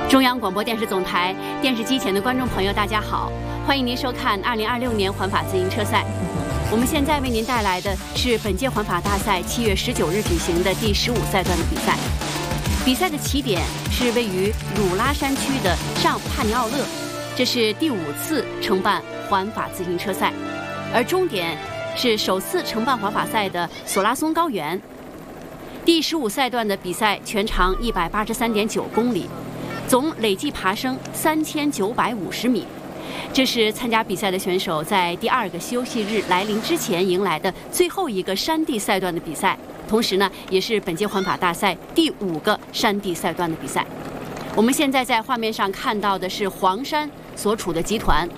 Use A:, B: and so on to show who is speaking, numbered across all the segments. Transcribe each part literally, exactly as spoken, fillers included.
A: 中央广播电视总台电视机前的观众朋友，大家好，欢迎您收看二零二六年环法自行车赛。我们现在为您带来的是本届环法大赛七月十九日举行的第十五赛段的比赛。比赛的起点是位于汝拉山区的上帕尼奥勒，这是第五次承办环法自行车赛，而终点是首次承办环法赛的索拉松高原。第十五赛段的比赛全长一百八十三点九公里。总累计爬升三千九百五十米，这是参加比赛的选手在第二个休息日来临之前迎来的最后一个山地赛段的比赛，同时呢，也是本届环法大赛第五个山地赛段的比赛。我们现在在画面上看到的是黄山所处的集团，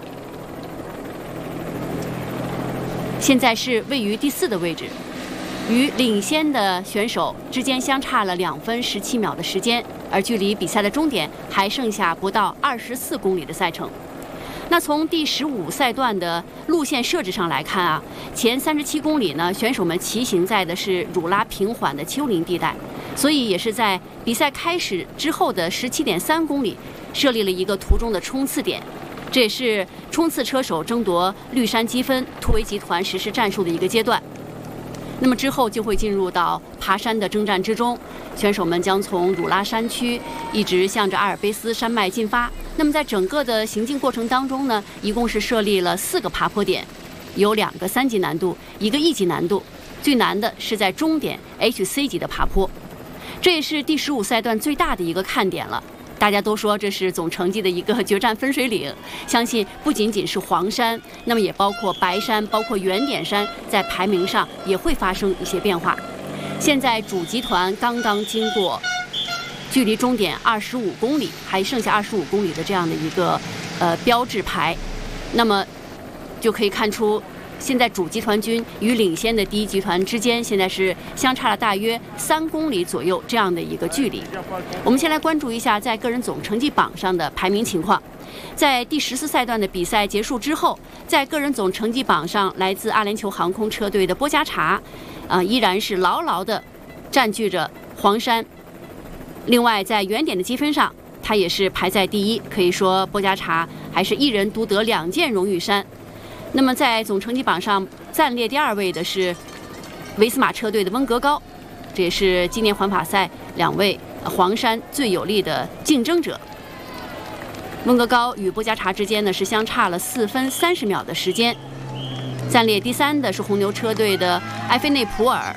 A: 现在是位于第四的位置，与领先的选手之间相差了两分十七秒的时间。而距离比赛的终点还剩下不到二十四公里的赛程。那从第十五赛段的路线设置上来看啊，前三十七公里呢，选手们骑行在的是汝拉平缓的丘陵地带，所以也是在比赛开始之后的十七点三公里设立了一个途中的冲刺点，这也是冲刺车手争夺绿山积分、突围集团实施战术的一个阶段。那么之后就会进入到爬山的征战之中，选手们将从汝拉山区一直向着阿尔卑斯山脉进发。那么在整个的行进过程当中呢，一共是设立了四个爬坡点，有两个三级难度，一个一级难度，最难的是在终点 H C 级的爬坡，这也是第十五赛段最大的一个看点了。大家都说这是总成绩的一个决战分水岭，相信不仅仅是黄山，那么也包括白山，包括圆点山，在排名上也会发生一些变化。现在主集团刚刚经过距离终点二十五公里，还剩下二十五公里的这样的一个呃标志牌，那么就可以看出，现在主集团军与领先的第一集团之间，现在是相差了大约三公里左右这样的一个距离。我们先来关注一下在个人总成绩榜上的排名情况。在第十四赛段的比赛结束之后，在个人总成绩榜上，来自阿联酋航空车队的波加查，呃，依然是牢牢地占据着黄山。另外，在原点的积分上，他也是排在第一，可以说波加查还是一人独得两件荣誉衫。那么在总成绩榜上暂列第二位的是维斯马车队的温格高，这也是今年环法赛两位黄山最有力的竞争者。温格高与波加查之间呢是相差了四分三十秒的时间。暂列第三的是红牛车队的埃菲内普尔，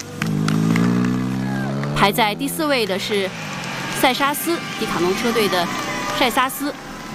A: 排在第四位的是塞沙斯迪卡侬车队的塞沙斯。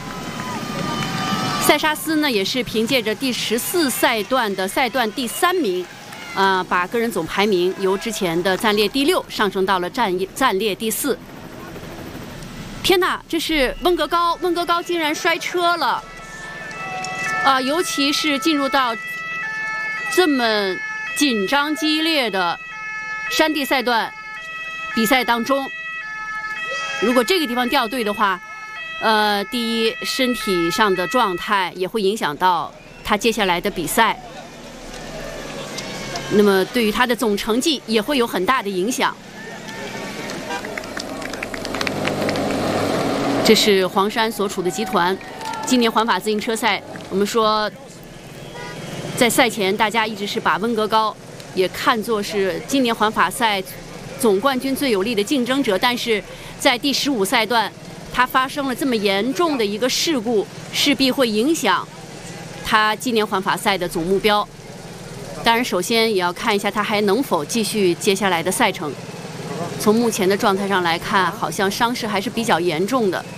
A: 塞沙斯呢，也是凭借着第十四赛段的赛段第三名，啊、呃，把个人总排名由之前的暂列第六上升到了暂暂列第四。天哪，这是温格高，温格高竟然摔车了！啊、呃，尤其是进入到这么紧张激烈的山地赛段比赛当中，如果这个地方掉队的话，呃，第一，身体上的状态也会影响到他接下来的比赛，那么对于他的总成绩也会有很大的影响。这是黄山所处的集团。今年环法自行车赛，我们说在赛前大家一直是把温格高也看作是今年环法赛总冠军最有力的竞争者，但是在第十五赛段他发生了这么严重的一个事故，势必会影响他今年环法赛的总目标。当然，首先也要看一下他还能否继续接下来的赛程。从目前的状态上来看，好像伤势还是比较严重的。